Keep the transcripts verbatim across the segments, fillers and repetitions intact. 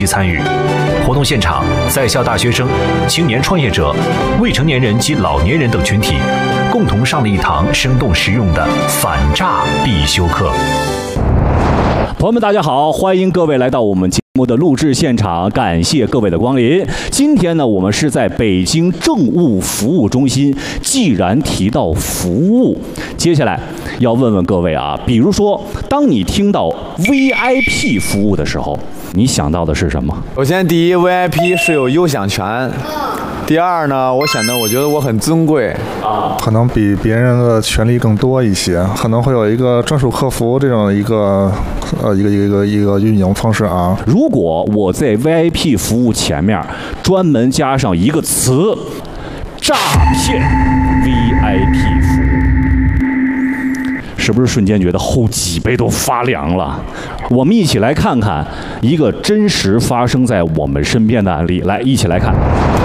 参与。活动现场，在校大学生、青年创业者、未成年人及老年人等群体共同上了一堂生动实用的反诈必修课。 朋友们，大家好，欢迎各位来到我们节目的录制现场，感谢各位的光临。今天呢，我们是在北京政务服务中心。既然提到服务，接下来要问问各位啊，比如说，当你听到 V I P 服务的时候，你想到的是什么？ 首先，第一 ，V I P 是有优享权。第二呢，我显得我觉得我很尊贵啊，可能比别人的权利更多一些，可能会有一个专属客服这种一个呃一个一个一个运营方式啊。 如果我在 V I P 服务前面专门加上一个词“诈骗 V I P 服务”，是不是瞬间觉得后脊背都发凉了？我们一起来看看一个真实发生在我们身边的案例，来，一起来看。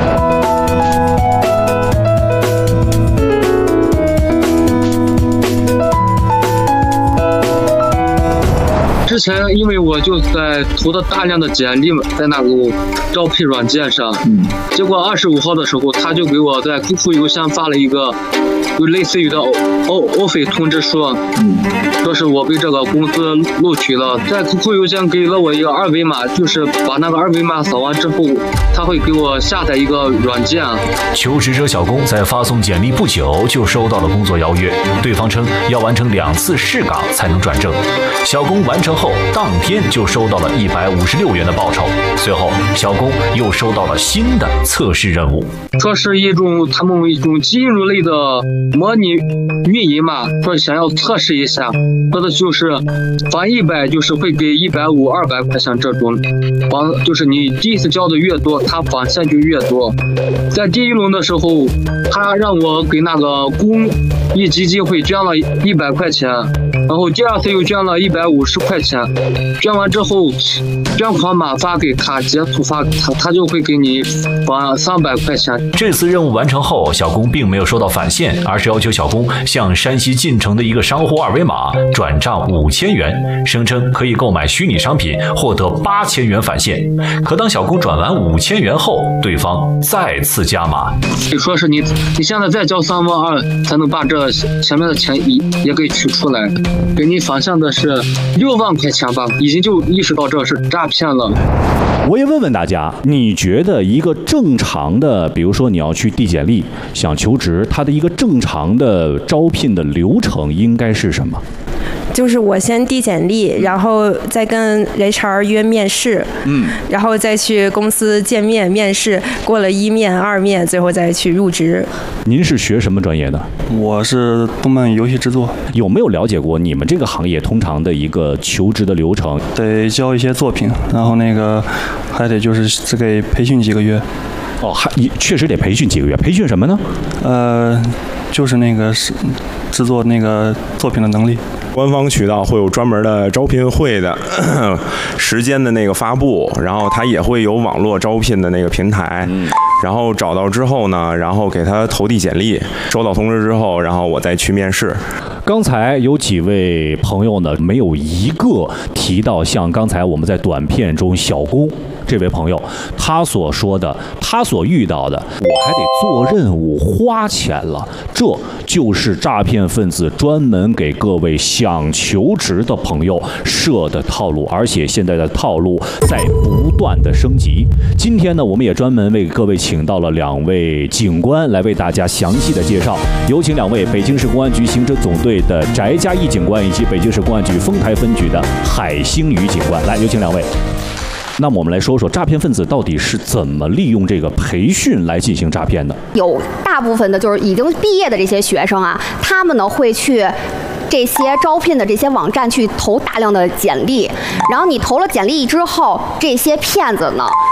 之前因为我就在投的大量的简历在那个招聘软件上，嗯，结果二十五号的时候，他就给我在 Q Q 邮箱发了一个就类似于的 offer 通知书，嗯，说是我被这个公司录取了，在 Q Q 邮箱给了我一个二维码，就是把那个二维码扫完之后，他会给我下载一个软件。 求职者小龚在发送简历不久就收到了工作邀约，对方称要完成两次试岗才能转正。小龚完成后，当天就收到了一百五十六元的报酬。随后，小龚又收到了新的测试任务， 说是一种他们一种金融类的模拟运营嘛，说想要测试一下，说的就是返一百就是会给一百五、二百块钱这种，返就是你第一次交的越多，他返现就越多。在第一轮的时候，他让我给那个公益基金会捐了一百块钱，然后第二次又捐了一百五十块钱，捐完之后，捐款码发给他，截图发给他，他就会给你返三百块钱。 这次任务完成后，小龚并没有收到返现，而是要求小龚向山西晋城的一个商户二维码转账五千元，声称可以购买虚拟商品，获得八千元返现。可当小龚转完五千元后，对方再次加码， 说是你你现在再交三万二才能把这前面的钱也也给取出来，给你返现的是六万块钱吧，已经就意识到这是诈骗了。 我也问问大家，你觉得一个正常的，比如说你要去递简历想求职，它的一个正常的招聘的流程应该是什么？ 就是我先递简历，然后再跟 H R 约面试，嗯，然后再去公司见面面试，过了一面、二面，最后再去入职。 您是学什么专业的？ 我是动漫游戏制作。 有没有了解过你们这个行业通常的一个求职的流程？ 得交一些作品，然后那个还得就是只给培训几个月。 哦，还确实得培训几个月。培训什么呢？ 呃，就是那个是制作那个作品的能力。 官方渠道会有专门的招聘会的时间的那个发布，然后它也会有网络招聘的那个平台，然后找到之后呢，然后给他投递简历，收到通知之后，然后我再去面试。 刚才有几位朋友呢，没有一个提到像刚才我们在短片中小龚这位朋友他所说的，他所遇到的，我还得做任务花钱了，这就是诈骗分子专门给各位想求职的朋友设的套路，而且现在的套路在不断的升级。今天呢，我们也专门为各位请到了两位警官来为大家详细的介绍，有请两位北京市公安局刑侦总队的翟佳义警官以及北京市公安局丰台分局的海星宇警官，来，有请两位。那么我们来说说诈骗分子到底是怎么利用这个培训来进行诈骗的。 有大部分的就是已经毕业的这些学生啊，他们呢会去这些招聘的这些网站去投大量的简历，然后你投了简历之后，这些骗子呢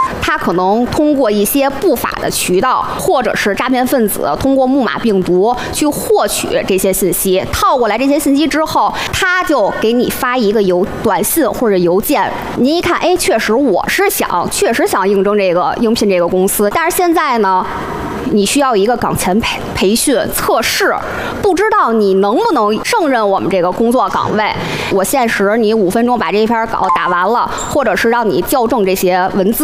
他可能通过一些不法的渠道，或者是诈骗分子通过木马病毒去获取这些信息，套过来这些信息之后，他就给你发一个邮短信或者邮件。您一看，哎，确实我是想，确实想应征这个应聘这个公司，但是现在呢，你需要一个岗前培培训测试，不知道你能不能胜任我们这个工作岗位。我限时你五分钟把这篇稿打完了，或者是让你校正这些文字。